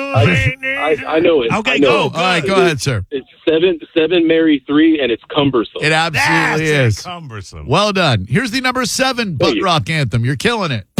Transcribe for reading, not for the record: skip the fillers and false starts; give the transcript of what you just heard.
I know it. Okay, I know go. it. All right, go ahead, sir. It's 7, marry 3, and it's cumbersome. It absolutely is. Cumbersome. Well done. Here's the number 7 butt you. rock anthem. You're killing it.